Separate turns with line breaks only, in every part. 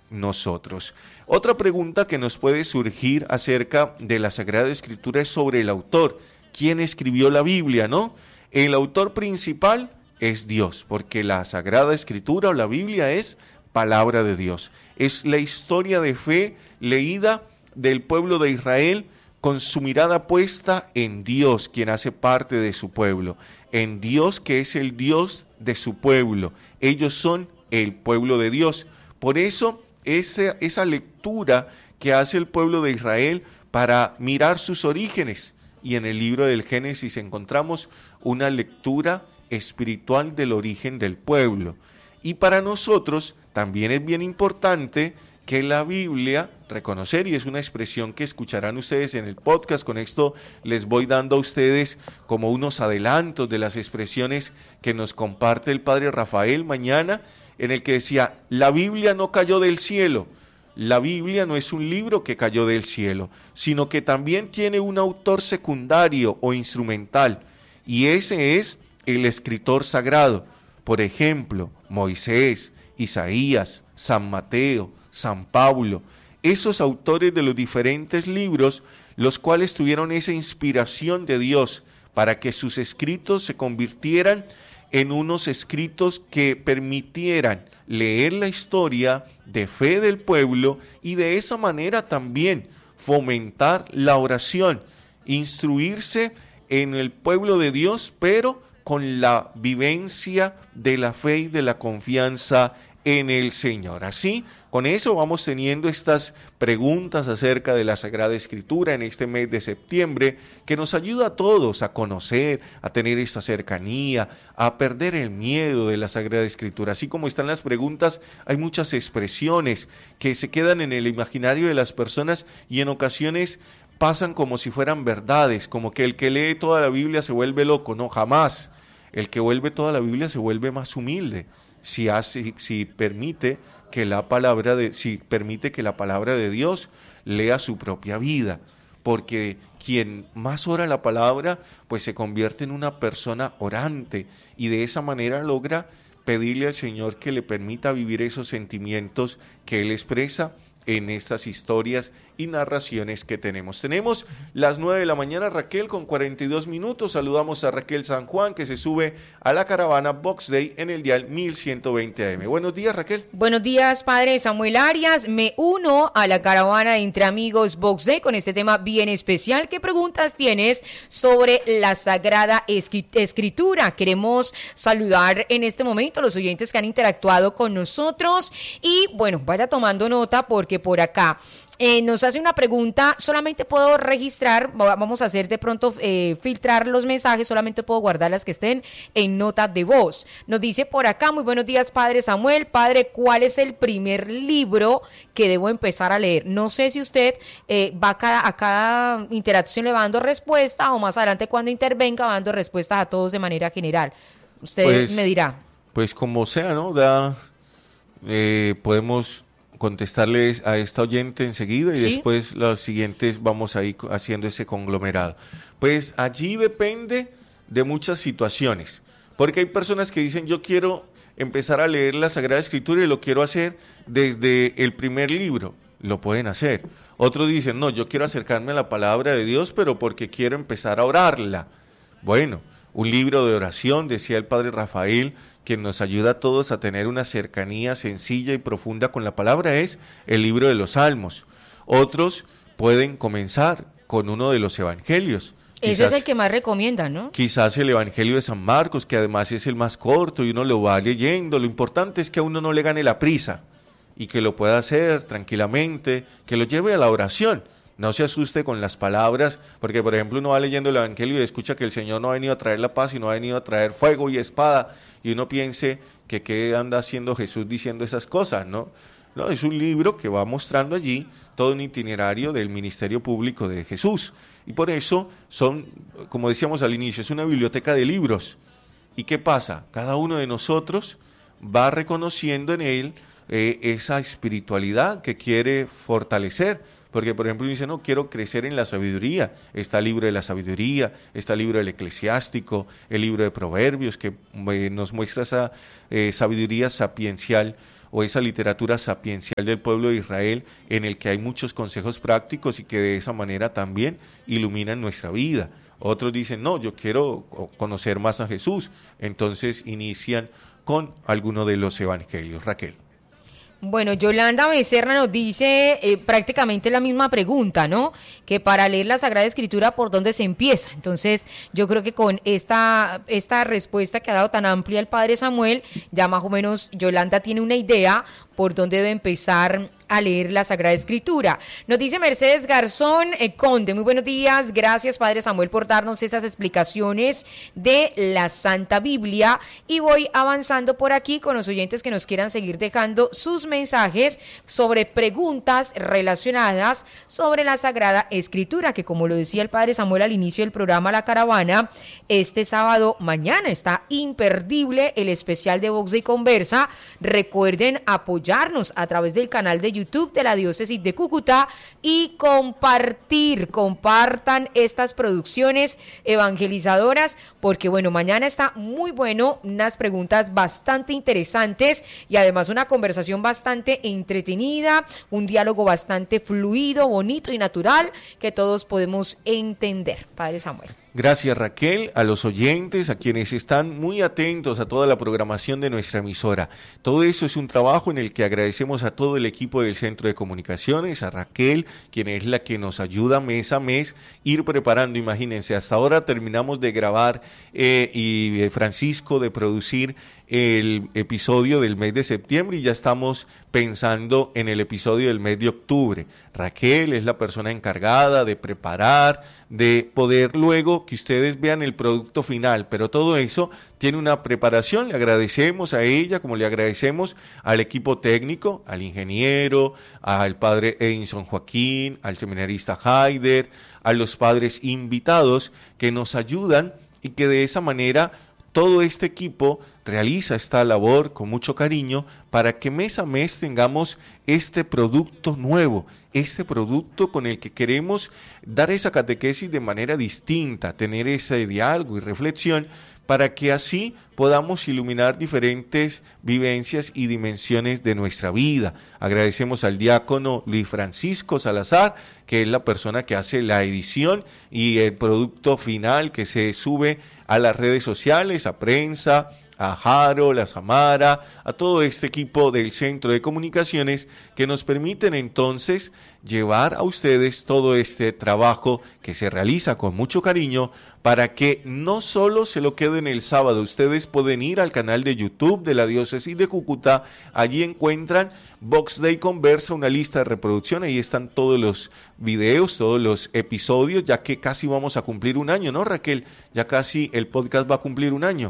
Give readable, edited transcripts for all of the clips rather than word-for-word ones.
nosotros. Otra pregunta que nos puede surgir acerca de la Sagrada Escritura es sobre el autor. ¿Quién escribió la Biblia, no? El autor principal es Dios, porque la Sagrada Escritura o la Biblia es palabra de Dios. Es la historia de fe leída del pueblo de Israel con su mirada puesta en Dios, quien hace parte de su pueblo, en Dios que es el Dios de su pueblo. Ellos son el pueblo de Dios. Por eso esa lectura que hace el pueblo de Israel para mirar sus orígenes, y en el libro del Génesis encontramos una lectura espiritual del origen del pueblo. Y para nosotros también es bien importante que la Biblia, reconocer, y es una expresión que escucharán ustedes en el podcast, con esto les voy dando a ustedes como unos adelantos de las expresiones que nos comparte el Padre Rafael mañana, en el que decía, la Biblia no cayó del cielo. La Biblia no es un libro que cayó del cielo, sino que también tiene un autor secundario o instrumental, y ese es el escritor sagrado. Por ejemplo, Moisés, Isaías, San Mateo, San Pablo, esos autores de los diferentes libros, los cuales tuvieron esa inspiración de Dios para que sus escritos se convirtieran en unos escritos que permitieran leer la historia de fe del pueblo y de esa manera también fomentar la oración, instruirse en el pueblo de Dios, pero con la vivencia de la fe y de la confianza en el Señor. Así, con eso vamos teniendo estas preguntas acerca de la Sagrada Escritura en este mes de septiembre, que nos ayuda a todos a conocer, a tener esta cercanía, a perder el miedo de la Sagrada Escritura. Así como están las preguntas, hay muchas expresiones que se quedan en el imaginario de las personas y en ocasiones pasan como si fueran verdades, como que el que lee toda la Biblia se vuelve loco. No, jamás. El que vuelve toda la Biblia se vuelve más humilde, si permite que la palabra de Dios lea su propia vida, porque quien más ora la palabra, pues se convierte en una persona orante, y de esa manera logra pedirle al Señor que le permita vivir esos sentimientos que Él expresa en estas historias y narraciones que tenemos. Tenemos las 9 de la mañana, Raquel, con 42 minutos. Saludamos a Raquel San Juan, que se sube a la caravana Box Day en el dial 1120 AM. Buenos días, Raquel.
Buenos días, padre Samuel Arias. Me uno a la caravana de Entre Amigos Box Day con este tema bien especial. ¿Qué preguntas tienes sobre la Sagrada Escritura? Queremos saludar en este momento a los oyentes que han interactuado con nosotros y, bueno, vaya tomando nota porque por acá nos hace una pregunta. Solamente puedo registrar, vamos a hacer de pronto filtrar los mensajes, solamente puedo guardar las que estén en nota de voz. Nos dice por acá, muy buenos días, padre Samuel. Padre, ¿cuál es el primer libro que debo empezar a leer? No sé si usted va a cada interacción le va dando respuesta, o más adelante cuando intervenga va dando respuestas a todos de manera general. Usted me dirá.
Pues como sea, ¿no? Podemos contestarles a esta oyente enseguida y ¿sí? Después los siguientes vamos a ir haciendo ese conglomerado. Pues allí depende de muchas situaciones, porque hay personas que dicen, yo quiero empezar a leer la Sagrada Escritura y lo quiero hacer desde el primer libro. Lo pueden hacer. Otros dicen, no, yo quiero acercarme a la palabra de Dios, pero porque quiero empezar a orarla. Bueno, un libro de oración, decía el Padre Rafael, que nos ayuda a todos a tener una cercanía sencilla y profunda con la palabra, es el libro de los Salmos. Otros pueden comenzar con uno de los evangelios.
Ese es el que más recomiendan, ¿no?
Quizás el Evangelio de San Marcos, que además es el más corto y uno lo va leyendo. Lo importante es que a uno no le gane la prisa y que lo pueda hacer tranquilamente, que lo lleve a la oración. No se asuste con las palabras, porque por ejemplo uno va leyendo el Evangelio y escucha que el Señor no ha venido a traer la paz y no ha venido a traer fuego y espada, y uno piense que qué anda haciendo Jesús diciendo esas cosas, ¿no? No, es un libro que va mostrando allí todo un itinerario del ministerio público de Jesús, y por eso son, como decíamos al inicio, es una biblioteca de libros. ¿Y qué pasa? Cada uno de nosotros va reconociendo en él esa espiritualidad que quiere fortalecer. Porque, por ejemplo, dice, no, quiero crecer en la sabiduría. Está el libro de la sabiduría, está el libro del eclesiástico, el libro de Proverbios, que nos muestra esa sabiduría sapiencial o esa literatura sapiencial del pueblo de Israel en el que hay muchos consejos prácticos y que de esa manera también iluminan nuestra vida. Otros dicen, no, yo quiero conocer más a Jesús, entonces inician con alguno de los evangelios. Raquel.
Bueno, Yolanda Becerra nos dice prácticamente la misma pregunta, ¿no? Que para leer la Sagrada Escritura, ¿por dónde se empieza? Entonces, yo creo que con esta respuesta que ha dado tan amplia el Padre Samuel, ya más o menos Yolanda tiene una idea por dónde debe empezar a leer la Sagrada Escritura. Nos dice Mercedes Garzón, Conde, muy buenos días, gracias Padre Samuel por darnos esas explicaciones de la Santa Biblia, y voy avanzando por aquí con los oyentes que nos quieran seguir dejando sus mensajes sobre preguntas relacionadas sobre la Sagrada Escritura, que como lo decía el Padre Samuel al inicio del programa La Caravana, este sábado mañana está imperdible el especial de Vox y Conversa. Recuerden apoyarnos a través del canal de YouTube de la Diócesis de Cúcuta y compartan estas producciones evangelizadoras, porque bueno, mañana está muy bueno, unas preguntas bastante interesantes y además una conversación bastante entretenida, un diálogo bastante fluido, bonito y natural que todos podemos entender. Padre Samuel.
Gracias Raquel, a los oyentes, a quienes están muy atentos a toda la programación de nuestra emisora. Todo eso es un trabajo en el que agradecemos a todo el equipo del Centro de Comunicaciones, a Raquel, quien es la que nos ayuda mes a mes ir preparando. Imagínense, hasta ahora terminamos de grabar y Francisco de producir el episodio del mes de septiembre y ya estamos pensando en el episodio del mes de octubre. Raquel es la persona encargada de preparar, de poder luego que ustedes vean el producto final, pero todo eso tiene una preparación. Le agradecemos a ella, como le agradecemos al equipo técnico, al ingeniero, al padre Edinson Joaquín, al seminarista Haider, a los padres invitados que nos ayudan y que de esa manera todo este equipo realiza esta labor con mucho cariño para que mes a mes tengamos este producto nuevo, este producto con el que queremos dar esa catequesis de manera distinta, tener ese diálogo y reflexión para que así podamos iluminar diferentes vivencias y dimensiones de nuestra vida. Agradecemos al diácono Luis Francisco Salazar, que es la persona que hace la edición y el producto final que se sube a las redes sociales, a prensa, a Harold, a Samara, a todo este equipo del Centro de Comunicaciones que nos permiten entonces llevar a ustedes todo este trabajo que se realiza con mucho cariño para que no solo se lo queden el sábado. Ustedes pueden ir al canal de YouTube de la Diócesis de Cúcuta, allí encuentran Vox Day Conversa, una lista de reproducción, ahí están todos los videos, todos los episodios, ya que casi vamos a cumplir un año, ¿no, Raquel? Ya casi el podcast va a cumplir un año.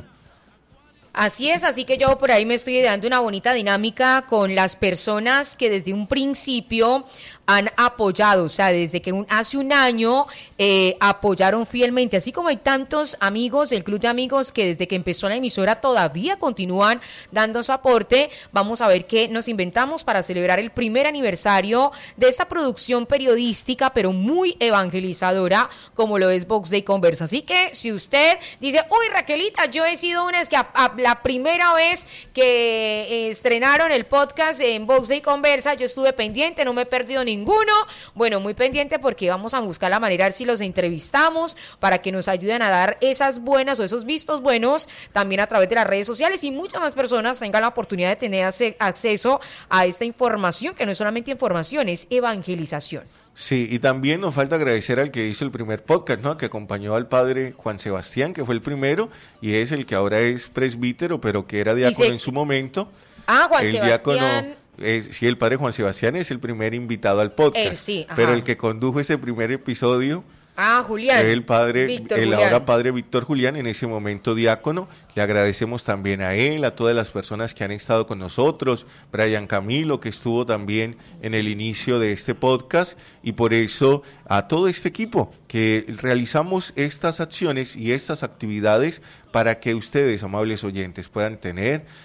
Así es, así que yo por ahí me estoy dando una bonita dinámica con las personas que desde un principio han apoyado, o sea, desde que hace un año apoyaron fielmente, así como hay tantos amigos del Club de Amigos que desde que empezó la emisora todavía continúan dando su aporte. Vamos a ver qué nos inventamos para celebrar el primer aniversario de esta producción periodística, pero muy evangelizadora, como lo es Vox Day Conversa. Así que si usted dice, uy, Raquelita, yo he sido una, es que la primera vez que estrenaron el podcast en Vox Day Conversa, yo estuve pendiente, no me he perdido ninguno. Bueno, muy pendiente porque vamos a buscar la manera si los entrevistamos para que nos ayuden a dar esas buenas o esos vistos buenos también a través de las redes sociales y muchas más personas tengan la oportunidad de tener acceso a esta información, que no es solamente información, es evangelización.
Sí, y también nos falta agradecer al que hizo el primer podcast, ¿no? Que acompañó al padre Juan Sebastián, que fue el primero, y es el que ahora es presbítero, pero que era diácono en su momento.
Ah, Juan
el
Sebastián.
Diácono, sí, el padre Juan Sebastián es el primer invitado al podcast.
Él sí, ajá.
Pero el que condujo ese primer episodio...
Julián.
El padre,
Víctor
el
Julián.
ahora padre Víctor Julián, en ese momento diácono. Le agradecemos también a él, a todas las personas que han estado con nosotros, Brian Camilo, que estuvo también en el inicio de este podcast, y por eso a todo este equipo que realizamos estas acciones y estas actividades para que ustedes, amables oyentes, puedan tener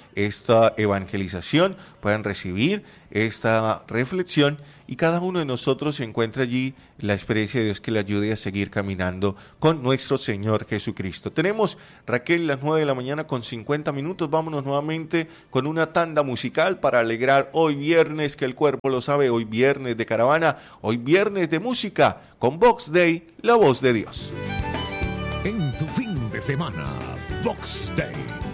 esta evangelización, puedan recibir esta reflexión y cada uno de nosotros encuentra allí la experiencia de Dios que le ayude a seguir caminando con nuestro Señor Jesucristo. Tenemos, Raquel, las 9 de la mañana con 50 minutos. Vámonos nuevamente con una tanda musical para alegrar hoy viernes, que el cuerpo lo sabe, hoy viernes de caravana, hoy viernes de música, con Vox Day, la voz de Dios.
En tu fin de semana, Vox Day.